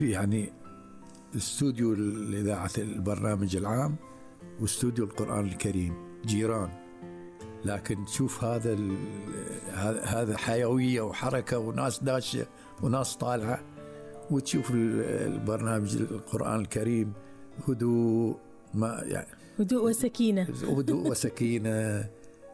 يعني استوديو الإذاعة البرنامج العام واستوديو القرآن الكريم جيران، لكن تشوف هذا حيوية وحركة وناس داشة وناس طالعة، وتشوف البرنامج القرآن الكريم هدوء، ما يعني هدوء وسكينة. هدوء وسكينة.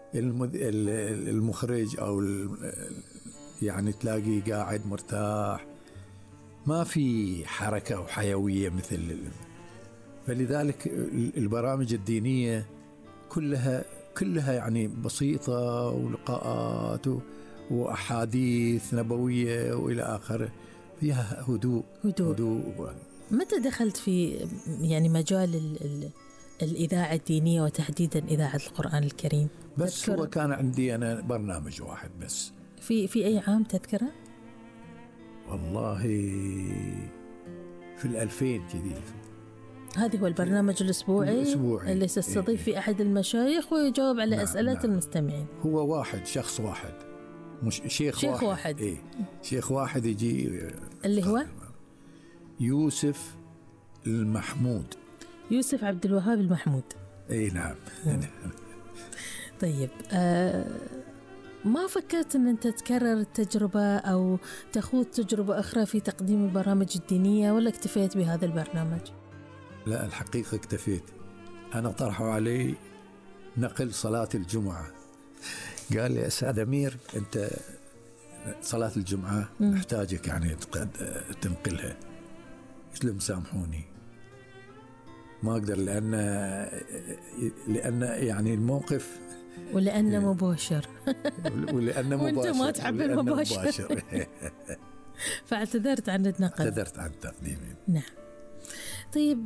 المخرج أو يعني تلاقي قاعد مرتاح، ما في حركة وحيوية مثل. فلذلك البرامج الدينية كلها يعني بسيطة، ولقاءات وأحاديث نبوية وإلى آخره، فيها هدوء. متى دخلت في يعني مجال الإذاعة الدينية وتحديدا إذاعة القرآن الكريم؟ بس هو كان عندي أنا برنامج واحد بس. في أي عام تذكره؟ والله في 2000 كذي. هذا هو البرنامج الأسبوعي اللي يستضيف في أحد المشايخ ويجاوب على أسئلة المستمعين. هو واحد، شخص واحد، مش شيخ واحد. شيخ واحد يجي، اللي هو يوسف المحمود، يوسف عبد الوهاب المحمود. نعم. طيب، ما فكرت أن أنت تكرر التجربة أو تخوض تجربة أخرى في تقديم البرامج الدينية، ولا اكتفيت بهذا البرنامج؟ لا، الحقيقة اكتفيت. أنا طرحوا علي نقل صلاة الجمعة، قال لي أستاذ أمير أنت صلاة الجمعة نحتاجك يعني تنقلها. قلت لهم سامحوني ما أقدر، لأن يعني الموقف، ولأنه مباشر وأنت ما تحب المباشر. فاعتذرت عن النقل. اعتذرت عن تقديمي. نعم. طيب،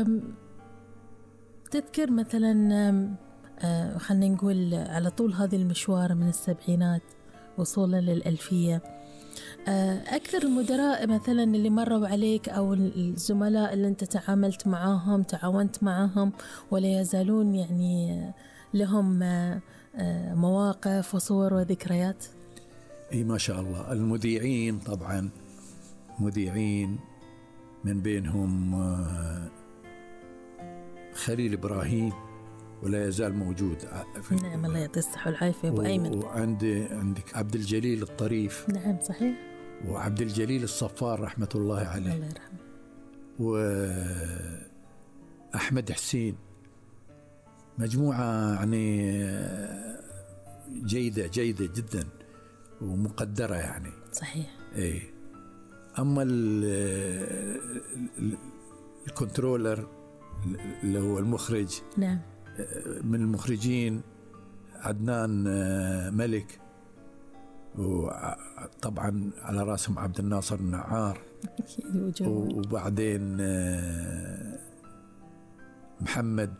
تذكر مثلا خلينا نقول على طول هذه المشوار من السبعينات وصولا للألفية، أكثر المدراء مثلا اللي مروا عليك أو الزملاء اللي أنت تعاملت معاهم تعاونت معاهم ولا يزالون يعني لهم مواقف وصور وذكريات؟ ما شاء الله. المذيعين طبعا، مذيعين من بينهم خليل إبراهيم ولا يزال موجود. نعم، الله يعطيه الصحة والعافية أبو أيمن. وعندك عبد الجليل الطريف. نعم صحيح. وعبد الجليل الصفار رحمة الله عليه. الله يرحمه. وأحمد حسين. مجموعة يعني جيدة جدا ومقدرة يعني. صحيح. أما الكنترولر اللي هو المخرج، نعم، من المخرجين عدنان ملك، وطبعا على راسهم عبد الناصر النعار، وبعدين محمد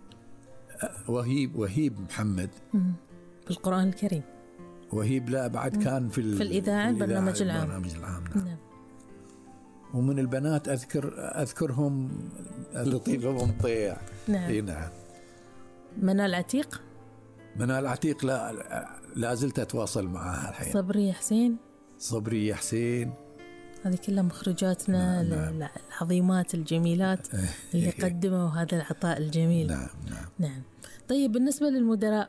وهيب محمد بالقرآن الكريم. وهيب لا بعد كان في الإذاعة البرنامج العام. نعم. ومن البنات أذكرهم لطيفة ممطيع. نعم. نعم. منال عتيق. منال عتيق لا زلت أتواصل معها الحين. صبري حسين. هذه كلها مخرجاتنا. نعم. العظيمات الجميلات اللي قدموا هذا العطاء الجميل. نعم. طيب، بالنسبة للمدراء،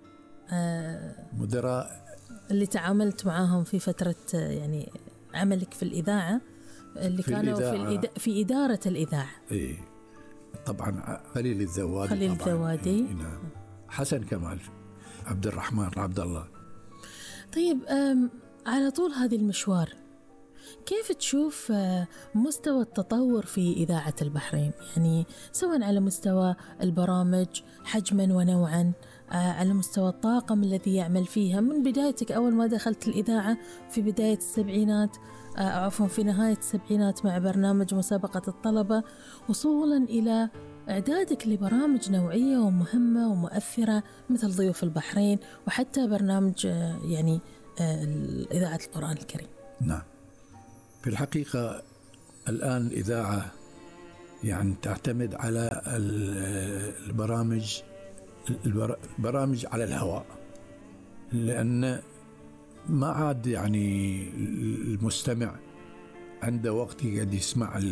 مدراء اللي تعاملت معاهم في فترة يعني عملك في الإذاعة، اللي كانوا في إدارة الإذاعة. طبعا خليل الذوادي. نعم. حسن كمال، عبد الرحمن عبد الله. طيب، على طول هذه المشوار كيف تشوف مستوى التطور في إذاعة البحرين؟ يعني سواء على مستوى البرامج حجما ونوعا، على مستوى الطاقم الذي يعمل فيها من بدايتك أول ما دخلت الإذاعة في بداية السبعينات، في نهاية السبعينات مع برنامج مسابقة الطلبة، وصولا إلى إعدادك لبرامج نوعية ومهمة ومؤثرة مثل ضيوف البحرين، وحتى برنامج يعني إذاعة القرآن الكريم. نعم. في الحقيقة الآن الإذاعة يعني تعتمد على البرامج على الهواء، لأن ما عاد يعني المستمع عنده وقت يقعد يسمع